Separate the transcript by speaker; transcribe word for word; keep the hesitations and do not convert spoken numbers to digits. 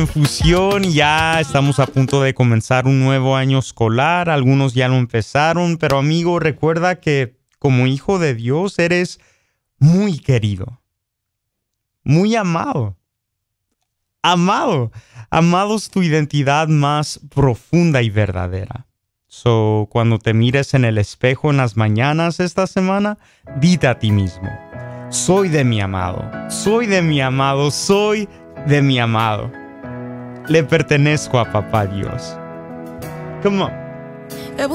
Speaker 1: Fusión, ya estamos a punto de comenzar un nuevo año escolar. Algunos ya lo empezaron, pero amigo, recuerda que como hijo de Dios eres muy querido, muy amado. Amado. Amado es tu identidad más profunda y verdadera. So, cuando te mires en el espejo en las mañanas esta semana, dite a ti mismo: soy de mi amado, soy de mi amado, soy de mi amado. Le pertenezco a Papá Dios. Come on.